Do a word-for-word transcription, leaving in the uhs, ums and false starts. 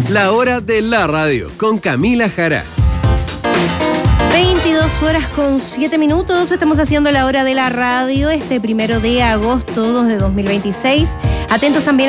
La hora de la radio con Camila Jara. veintidós horas con siete minutos. Estamos haciendo la hora de la radio este primero de agosto de dos mil veintiséis. Atentos también